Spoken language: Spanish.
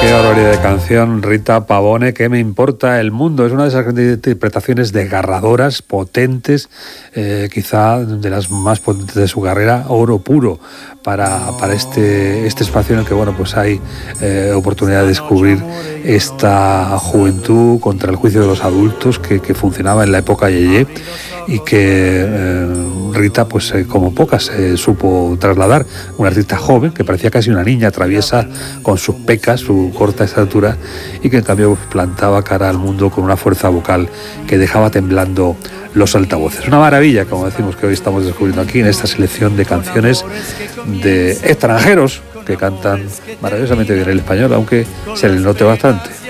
Qué barbaridad de canción, Rita Pavone, ¿qué me importa el mundo? Es una de esas interpretaciones desgarradoras, potentes, quizá de las más potentes de su carrera, oro puro para este espacio en el que, bueno, pues hay oportunidad de descubrir esta juventud contra el juicio de los adultos que funcionaba en la época Yeye y que Rita, pues como pocas, supo trasladar. Una artista joven que parecía casi una niña, traviesa con sus pecas, su corta estatura, y que en cambio plantaba cara al mundo con una fuerza vocal que dejaba temblando los altavoces. Una maravilla, como decimos, que hoy estamos descubriendo aquí en esta selección de canciones de extranjeros que cantan maravillosamente bien el español, aunque se les note bastante.